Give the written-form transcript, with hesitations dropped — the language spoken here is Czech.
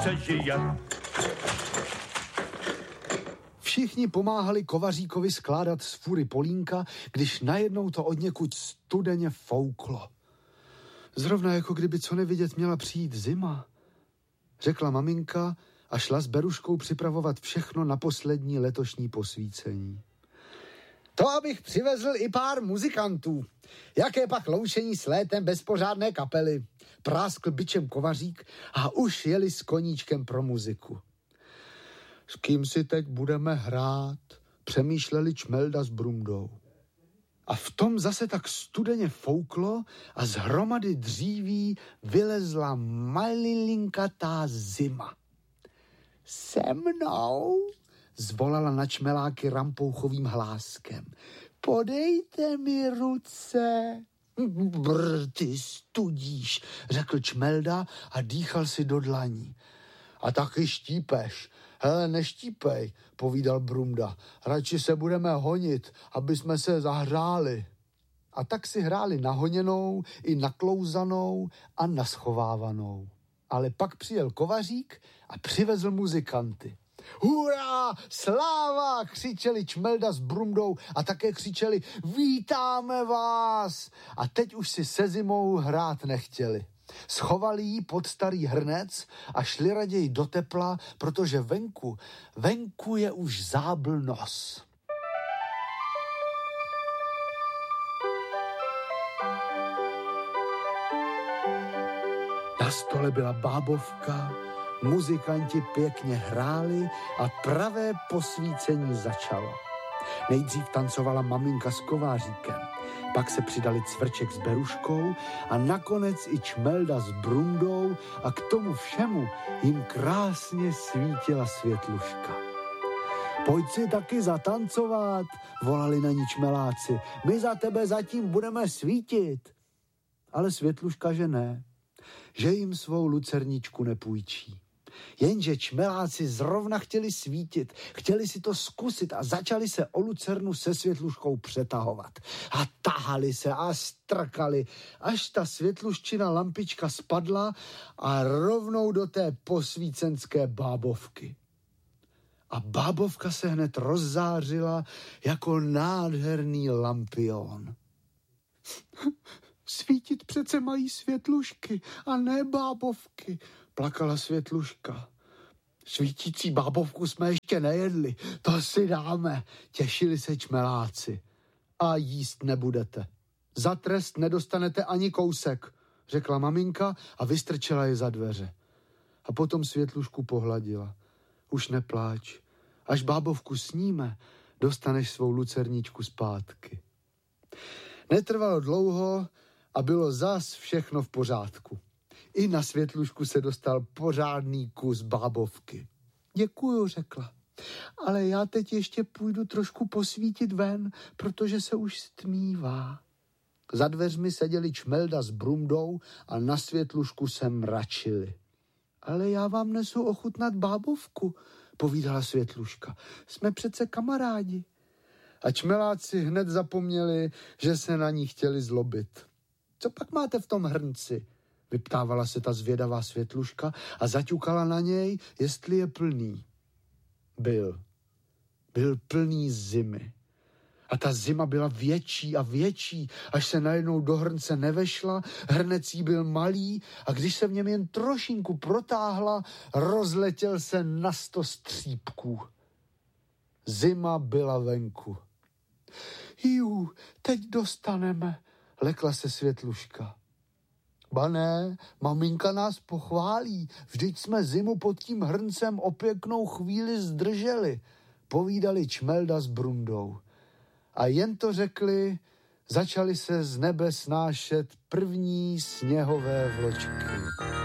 přežije. Všichni pomáhali kovaříkovi skládat z fůry polínka, když najednou to odněkud studeně fouklo. Zrovna jako kdyby co nevidět měla přijít zima, řekla maminka a šla s Beruškou připravovat všechno na poslední letošní posvícení. To abych přivezl i pár muzikantů. Jaké pak loučení s létem bez pořádné kapely. Práskl bičem kovařík a už jeli s koníčkem pro muziku. S kým si teď budeme hrát, přemýšleli Čmelda s Brundou. A v tom zase tak studeně fouklo a z hromady dříví vylezla malilinkatá Zima. Se mnou, zvolala na čmeláky rampouchovým hláskem. Podejte mi ruce. Ty studíš, řekl Čmelda a dýchal si do dlaní. A taky štípeš. Hele, neštípej, povídal Brunda. Radši se budeme honit, aby jsme se zahřáli. A tak si hráli na honěnou, i na klouzanou a na schovávanou. Ale pak přijel kovařík a přivezl muzikanty. Hurá, sláva, křičeli Čmelda s Brundou a také křičeli vítáme vás. A teď už si se Zimou hrát nechtěli. Schovali ji pod starý hrnec a šli raději do tepla, protože venku je už zábl nos. Na stole byla bábovka, muzikanti pěkně hráli a pravé posvícení začalo. Nejdřív tancovala maminka s kováříkem, pak se přidali Cvrček s Beruškou a nakonec i Čmelda s Brundou a k tomu všemu jim krásně svítila Světluška. Pojď si taky zatancovat, volali na ní čmeláci, my za tebe zatím budeme svítit. Ale Světluška, že ne, že jim svou lucerničku nepůjčí. Jenže čmeláci zrovna chtěli svítit, chtěli si to zkusit a začali se o lucernu se Světluškou přetahovat. A tahali se a strkali, až ta světluščina lampička spadla a rovnou do té posvícenské bábovky. A bábovka se hned rozzářila jako nádherný lampion. Svítit přece mají světlušky a ne bábovky, plakala Světluška. Svítící bábovku jsme ještě nejedli, to si dáme, těšili se čmeláci. A jíst nebudete. Za trest nedostanete ani kousek, řekla maminka a vystrčila je za dveře. A potom Světlušku pohladila. Už nepláč, až bábovku sníme, dostaneš svou lucerničku zpátky. Netrvalo dlouho a bylo zas všechno v pořádku. I na Světlušku se dostal pořádný kus bábovky. Děkuju, řekla. Ale já teď ještě půjdu trošku posvítit ven, protože se už stmívá. Za dveřmi seděli Čmelda s Brundou a na Světlušku se mračili. Ale já vám nesu ochutnat bábovku, povídala Světluška. Jsme přece kamarádi. A čmeláci hned zapomněli, že se na ní chtěli zlobit. Co pak máte v tom hrnci? Vyptávala se ta zvědavá Světluška a zaťukala na něj, jestli je plný. Byl plný zimy. A ta zima byla větší a větší, až se najednou do hrnce nevešla, hrnec jí byl malý a když se v něm jen trošinku protáhla, rozletěl se na 100 střípků. Zima byla venku. Teď dostaneme, lekla se Světluška. Ba ne, maminka nás pochválí, vždyť jsme zimu pod tím hrncem o pěknou chvíli zdrželi, povídali Čmelda s Brundou. A jen to řekli, začaly se z nebe snášet první sněhové vločky.